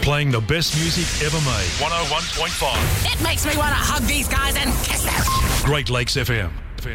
Playing the best music ever made. 101.5. It makes me want to hug these guys and kiss them. Great Lakes FM.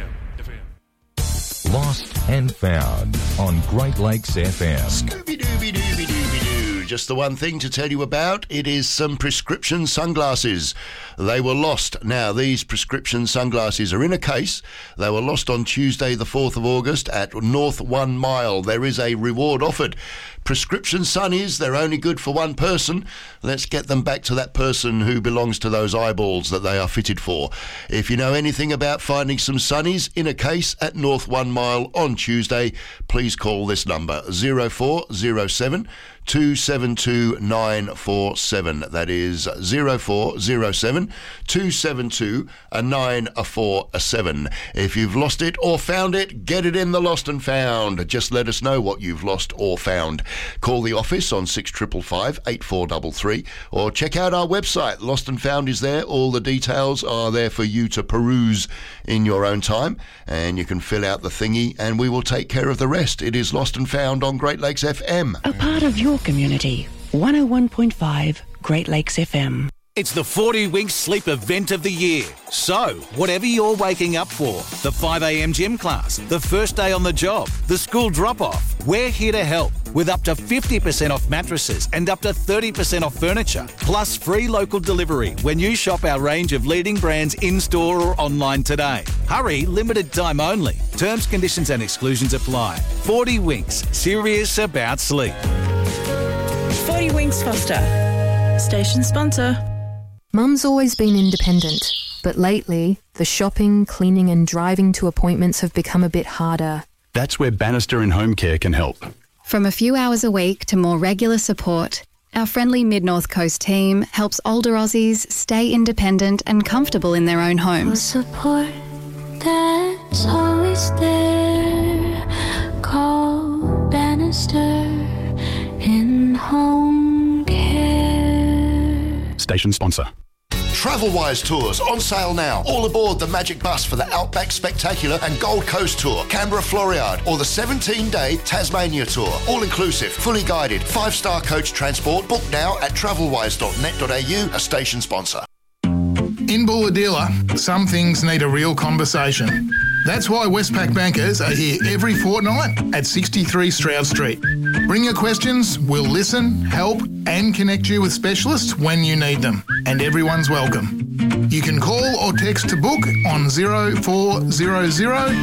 Lost and Found on Great Lakes FM. Scooby-Dooby-Dooby-Dooby-Doo. Just the one thing to tell you about, it is some prescription sunglasses. They were lost. Now, these prescription sunglasses are in a case. They were lost on Tuesday, the 4th of August at North 1 Mile. There is a reward offered. Prescription sunnies, they're only good for one person. Let's get them back to that person who belongs to those eyeballs that they are fitted for. If you know anything about finding some sunnies in a case at North 1 Mile on Tuesday, please call this number 0407 272 947. That is 0407 272 947. If you've lost it or found it, get it in the Lost and Found. Just let us know what you've lost or found. Call the office on 6555 8433 or check out our website. Lost and Found is there. All the details are there for you to peruse in your own time, and you can fill out the thingy and we will take care of the rest. It is Lost and Found on Great Lakes FM. A part of your community. 101.5 Great Lakes FM. It's the 40 Winks Sleep event of the year. So, whatever you're waking up for, the 5 a.m. gym class, the first day on the job, the school drop-off, we're here to help with up to 50% off mattresses and up to 30% off furniture, plus free local delivery when you shop our range of leading brands in-store or online today. Hurry, limited time only. Terms, conditions and exclusions apply. 40 Winks, serious about sleep. 40 Winks Foster. Station sponsor. Mum's always been independent, but lately, the shopping, cleaning and driving to appointments have become a bit harder. That's where Bannister and Home Care can help. From a few hours a week to more regular support, our friendly Mid-North Coast team helps older Aussies stay independent and comfortable in their own homes. Support that's always there. Call Bannister in Home Care. Station sponsor. Travelwise Tours on sale now. All aboard the Magic Bus for the Outback Spectacular and Gold Coast Tour, Canberra Floriade, or the 17-day Tasmania Tour. All inclusive, fully guided, 5-star coach transport. Book now at travelwise.net.au, a station sponsor. In Bulahdelah, some things need a real conversation. That's why Westpac bankers are here every fortnight at 63 Stroud Street. Bring your questions, we'll listen, help and connect you with specialists when you need them. And everyone's welcome. You can call or text to book on 0400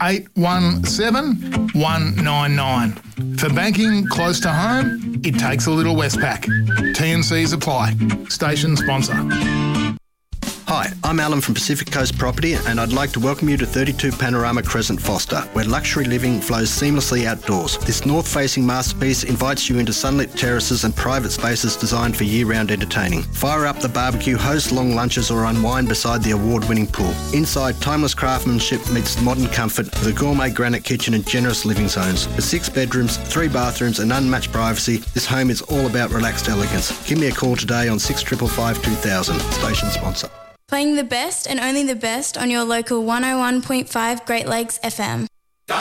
817 199. For banking close to home, it takes a little Westpac. T&Cs apply. Station sponsor. Hi, I'm Alan from Pacific Coast Property and I'd like to welcome you to 32 Panorama Crescent Foster, where luxury living flows seamlessly outdoors. This north-facing masterpiece invites you into sunlit terraces and private spaces designed for year-round entertaining. Fire up the barbecue, host long lunches or unwind beside the award-winning pool. Inside, timeless craftsmanship meets modern comfort with a gourmet granite kitchen and generous living zones. With 6 bedrooms, 3 bathrooms and unmatched privacy, this home is all about relaxed elegance. Give me a call today on 6555 2000. Station sponsor. Playing the best and only the best on your local 101.5 Great Lakes FM.